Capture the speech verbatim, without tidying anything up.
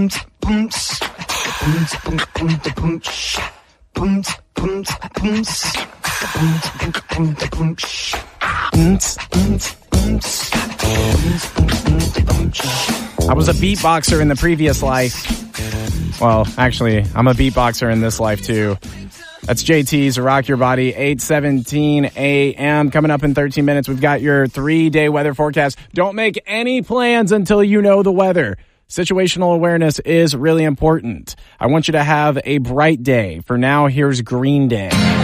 I was a beatboxer in the previous life. Well, actually, I'm a beatboxer in this life, too. That's J T's Rock Your Body, eight seventeen a.m. Coming up in thirteen minutes, we've got your three-day weather forecast. Don't make any plans until you know the weather. Situational awareness is really important. I want you to have a bright day. For now, here's Green Day.